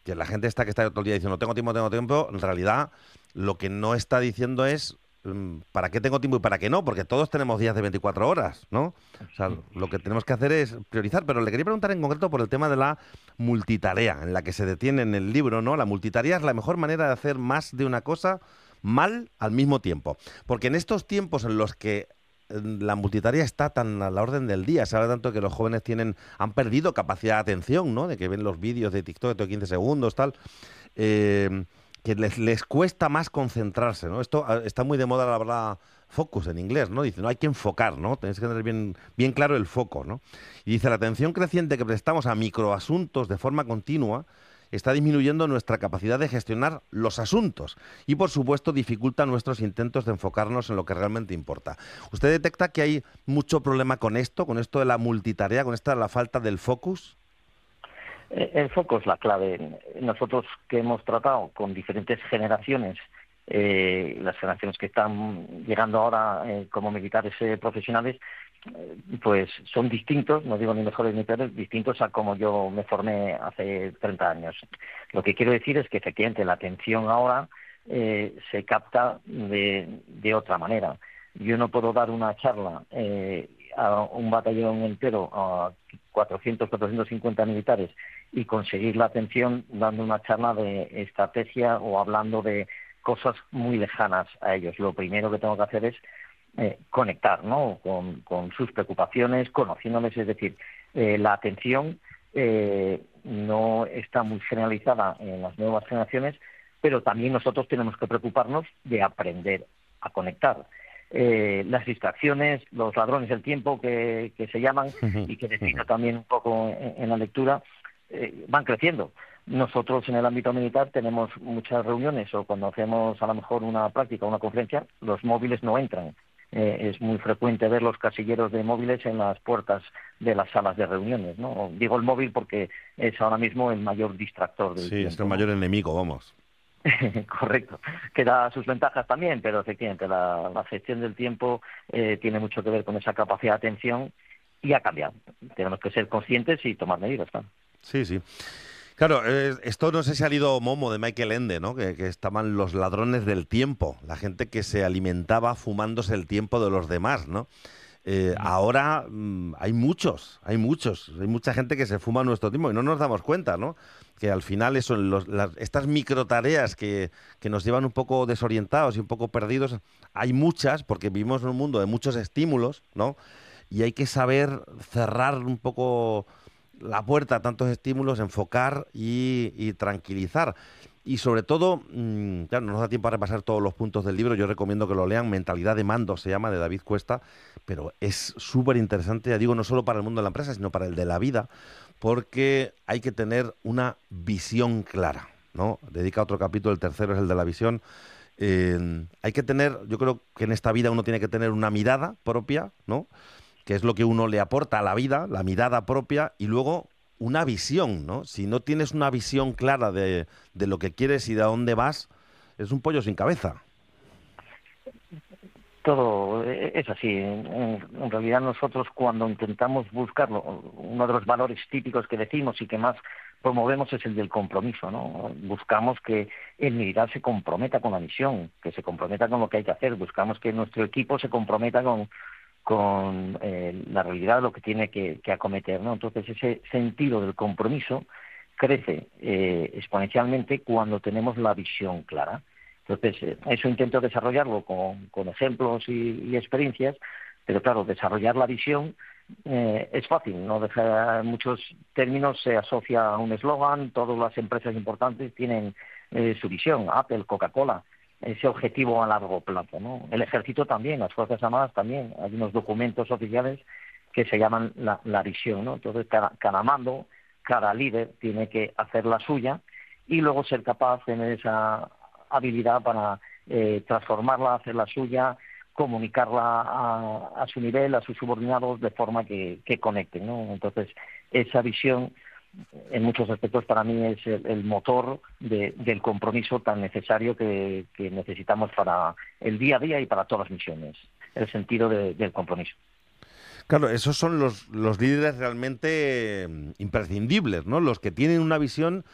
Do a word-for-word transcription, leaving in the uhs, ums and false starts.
que la gente está que está todo el día diciendo no tengo tiempo, tengo tiempo, en realidad lo que no está diciendo es mm, para qué tengo tiempo y para qué no, porque todos tenemos días de veinticuatro horas, ¿no? O sea, lo que tenemos que hacer es priorizar, pero le quería preguntar en concreto por el tema de la multitarea, en la que se detiene en el libro, ¿no? La multitarea es la mejor manera de hacer más de una cosa mal al mismo tiempo, porque en estos tiempos en los que eh, la multitarea está tan a la orden del día, se habla tanto que los jóvenes tienen, han perdido capacidad de atención, ¿no? De que ven los vídeos de TikTok de quince segundos, tal, eh, que les, les cuesta más concentrarse, ¿no? Esto ah, está muy de moda la palabra focus en inglés, ¿no? Dice, no hay que enfocar, ¿no? Tenéis que tener bien, bien claro el foco, ¿no? Y dice, la atención creciente que prestamos a microasuntos de forma continua está disminuyendo nuestra capacidad de gestionar los asuntos y, por supuesto, dificulta nuestros intentos de enfocarnos en lo que realmente importa. ¿Usted detecta que hay mucho problema con esto, con esto de la multitarea, con esta de la falta del focus? Eh, El foco es la clave. Nosotros que hemos tratado con diferentes generaciones, eh, las generaciones que están llegando ahora eh, como militares eh, profesionales, eh, pues son distintos, no digo ni mejores ni peores, distintos a como yo me formé hace treinta años. Lo que quiero decir es que efectivamente la atención ahora eh, se capta de, de otra manera. Yo no puedo dar una charla eh, a un batallón entero, a cuatrocientos, cuatrocientos cincuenta militares, y conseguir la atención dando una charla de estrategia o hablando de cosas muy lejanas a ellos. Lo primero que tengo que hacer es eh, conectar, ¿no? con, con sus preocupaciones, conociéndoles, es decir, eh, la atención eh, no está muy generalizada en las nuevas generaciones, pero también nosotros tenemos que preocuparnos de aprender a conectar. Eh, las distracciones, los ladrones del tiempo que, que se llaman y que defino también un poco en, en la lectura, eh, van creciendo. Nosotros en el ámbito militar tenemos muchas reuniones o cuando hacemos a lo mejor una práctica, una conferencia, los móviles no entran. Eh, es muy frecuente ver los casilleros de móviles en las puertas de las salas de reuniones, ¿no? Digo el móvil porque es ahora mismo el mayor distractor del Sí, es el tiempo, ¿no? mayor enemigo, vamos. Correcto, que da sus ventajas también, pero efectivamente la, la gestión del tiempo eh, tiene mucho que ver con esa capacidad de atención y ha cambiado. Tenemos que ser conscientes y tomar medidas, ¿no? Sí, sí. Claro, eh, esto no sé si ha salido Momo de Michael Ende, ¿no? Que, que estaban los ladrones del tiempo, la gente que se alimentaba fumándose el tiempo de los demás, ¿no? Eh, ahora mm, hay muchos, hay muchos, hay mucha gente que se fuma nuestro tiempo y no nos damos cuenta, ¿no? Que al final eso, los, las, estas microtareas que, que nos llevan un poco desorientados y un poco perdidos, hay muchas porque vivimos en un mundo de muchos estímulos, ¿no? Y hay que saber cerrar un poco la puerta a tantos estímulos, enfocar y, y tranquilizar. Y sobre todo, mmm, claro, no nos da tiempo a repasar todos los puntos del libro, yo recomiendo que lo lean, Mentalidad de Mando se llama, de David Cuesta, pero es súper interesante, ya digo, no solo para el mundo de la empresa, sino para el de la vida, porque hay que tener una visión clara, ¿no? Dedica otro capítulo, el tercero es el de la visión. Eh, hay que tener, yo creo que en esta vida uno tiene que tener una mirada propia, ¿no? Que es lo que uno le aporta a la vida, la mirada propia, y luego una visión, ¿no? Si no tienes una visión clara de, de lo que quieres y de a dónde vas, es un pollo sin cabeza. Todo eh, es así. En, en realidad nosotros cuando intentamos buscarlo, uno de los valores típicos que decimos y que más promovemos es el del compromiso, ¿no? Buscamos que el militar se comprometa con la misión, que se comprometa con lo que hay que hacer. Buscamos que nuestro equipo se comprometa con con eh, la realidad de lo que tiene que, que acometer, ¿no? Entonces ese sentido del compromiso crece eh, exponencialmente cuando tenemos la visión clara. Entonces eh, eso intento desarrollarlo con, con ejemplos y, y experiencias, pero claro, desarrollar la visión eh, es fácil, no deja, en muchos términos se asocia a un eslogan, todas las empresas importantes tienen eh, su visión, Apple, Coca-Cola, ese objetivo a largo plazo, ¿no? El ejército también, las Fuerzas Armadas también, hay unos documentos oficiales que se llaman la, la visión, ¿no? Entonces cada, cada mando, cada líder tiene que hacer la suya y luego ser capaz de tener esa habilidad para eh, transformarla, hacer la suya, comunicarla a, a su nivel, a sus subordinados, de forma que, que conecten, ¿no? Entonces esa visión en muchos aspectos para mí es el, el motor de, del compromiso tan necesario que, que necesitamos para el día a día y para todas las misiones, el sentido de, del compromiso. Claro, esos son los, los líderes realmente mm, imprescindibles, ¿no? Los que tienen una visión